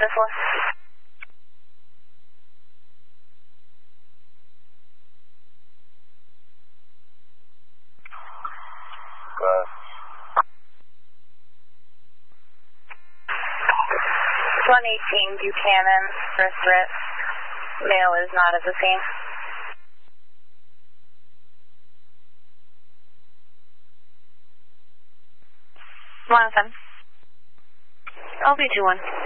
this one? Go ahead. 118 Buchanan, first risk. Male is not at the scene. One of them. LB21.